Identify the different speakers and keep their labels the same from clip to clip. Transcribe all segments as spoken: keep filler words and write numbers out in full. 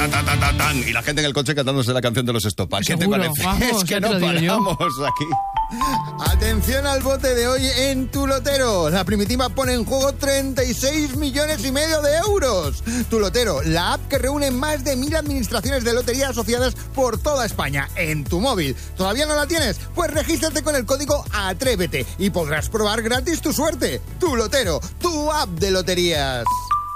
Speaker 1: ta, ta, ta, ta, tan. Y la gente en el coche cantándose la canción de los Estopa. ¿Qué
Speaker 2: Seguro,
Speaker 1: te parece?
Speaker 2: vamos,
Speaker 1: es que
Speaker 2: ya
Speaker 1: no
Speaker 2: te lo digo
Speaker 1: paramos aquí.
Speaker 3: Atención al bote de hoy en Tu Lotero. La Primitiva pone en juego treinta y seis millones y medio de euros. Tu Lotero, la app que reúne más de mil administraciones de lotería asociadas por toda España en tu móvil. ¿Todavía no la tienes? Pues regístrate con el código Atrévete y podrás probar gratis tu suerte. Tu Lotero, tu app de loterías.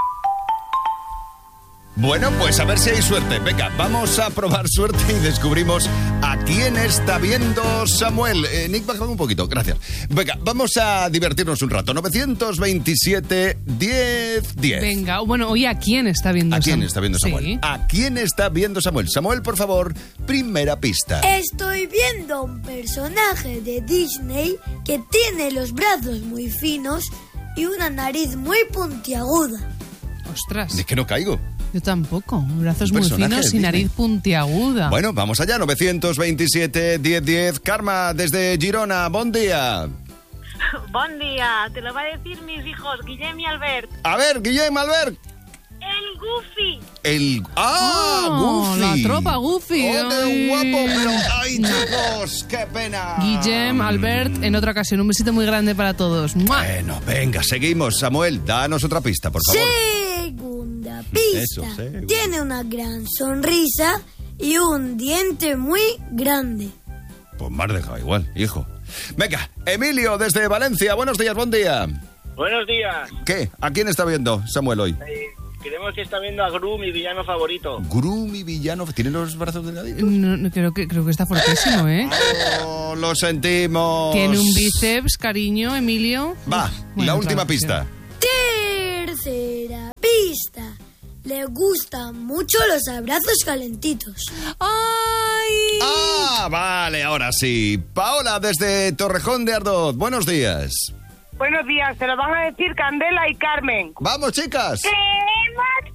Speaker 1: Bueno, pues a ver si hay suerte. Venga, vamos a probar suerte y descubrimos a quién está viendo Samuel. Eh, Nick, bájame un poquito, gracias. Venga, vamos a divertirnos un rato. novecientos veintisiete, diez, diez.
Speaker 2: Venga, bueno, oye, ¿a quién está viendo
Speaker 1: ¿A quién
Speaker 2: Samuel?
Speaker 1: está viendo Samuel?
Speaker 2: Sí.
Speaker 1: ¿A quién está viendo Samuel? Samuel, por favor, primera pista.
Speaker 4: Estoy viendo un personaje de Disney que tiene los brazos muy finos y una nariz muy puntiaguda.
Speaker 2: Ostras.
Speaker 1: Es que no caigo.
Speaker 2: Yo tampoco. Brazos
Speaker 1: Un
Speaker 2: muy
Speaker 1: personaje
Speaker 2: finos
Speaker 1: de
Speaker 2: y
Speaker 1: Disney.
Speaker 2: nariz puntiaguda.
Speaker 1: Bueno, vamos allá. novecientos veintisiete, diez, diez. Karma, desde Girona. Buen día.
Speaker 5: Buen día, te lo va a decir mis hijos, Guillem y Albert.
Speaker 1: A ver, Guillem, Albert.
Speaker 5: El Goofy.
Speaker 1: El... ¡Ah!
Speaker 2: Oh,
Speaker 1: Goofy.
Speaker 2: la tropa Goofy.
Speaker 1: ¡Oh, qué
Speaker 2: Ay.
Speaker 1: guapo! Pero... ¡Ay, chicos! ¡Qué pena!
Speaker 2: Guillem, Albert, en otra ocasión. Un besito muy grande para todos. ¡Mua!
Speaker 1: Bueno, venga, seguimos. Samuel, danos otra pista, por favor.
Speaker 4: Segunda pista.
Speaker 1: Eso, segunda.
Speaker 4: Tiene una gran sonrisa y un diente muy grande.
Speaker 1: Pues más dejado igual, hijo. Venga, Emilio, desde Valencia. Buenos días, buen día.
Speaker 6: Buenos días.
Speaker 1: ¿Qué? ¿A quién está viendo Samuel hoy?
Speaker 6: Eh, creemos que está viendo a Gru, mi villano favorito.
Speaker 1: Gru, mi villano. ¿Tiene los brazos delgaditos?
Speaker 2: No, no, creo, que, creo que está fuertísimo, ¿eh?
Speaker 1: Oh, lo sentimos.
Speaker 2: Tiene un bíceps, cariño, Emilio.
Speaker 1: Va,
Speaker 2: Uf, bueno,
Speaker 1: la última
Speaker 2: claro,
Speaker 1: pista.
Speaker 4: Tercera pista. Le gustan mucho los abrazos calentitos.
Speaker 2: ¡Ay!
Speaker 1: Ah, vale, ahora sí. Paola, desde Torrejón de Ardoz. Buenos días.
Speaker 5: Buenos días, se lo van a decir Candela y Carmen.
Speaker 1: Vamos, chicas.
Speaker 5: Creemos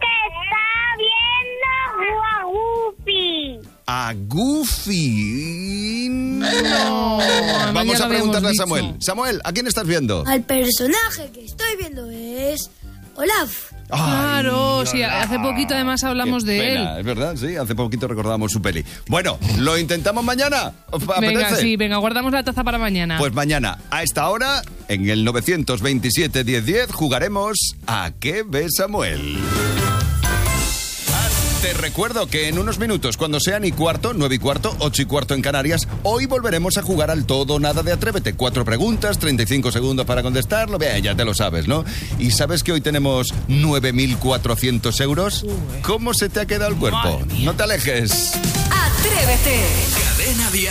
Speaker 5: que está viendo a Goofy.
Speaker 1: A Goofy. No.
Speaker 2: además
Speaker 1: Vamos
Speaker 2: ya
Speaker 1: a
Speaker 2: lo habíamos
Speaker 1: preguntarle a
Speaker 2: dicho.
Speaker 1: Samuel. Samuel, ¿a quién estás viendo?
Speaker 4: Al personaje que estoy viendo es Olaf.
Speaker 2: Claro,
Speaker 1: Ay,
Speaker 2: sí,
Speaker 1: hola.
Speaker 2: hace poquito además hablamos
Speaker 1: Qué
Speaker 2: de
Speaker 1: pena,
Speaker 2: él.
Speaker 1: Es verdad, sí, hace poquito recordamos su peli. Bueno, ¿lo intentamos mañana? ¿Os apetece?
Speaker 2: Venga, sí, venga, guardamos la taza para mañana.
Speaker 1: Pues mañana, a esta hora, en el novecientos veintisiete, diez, diez, jugaremos a ¿Qué ve Samuel? Te recuerdo que en unos minutos, cuando sean y cuarto, nueve y cuarto, ocho y cuarto en Canarias, hoy volveremos a jugar al todo o nada de Atrévete. Cuatro preguntas, treinta y cinco segundos para contestarlo. Bien, ya te lo sabes, ¿no? ¿Y sabes que hoy tenemos nueve mil cuatrocientos euros? ¿Cómo se te ha quedado el cuerpo? No te alejes.
Speaker 7: Atrévete. Cadena Dial.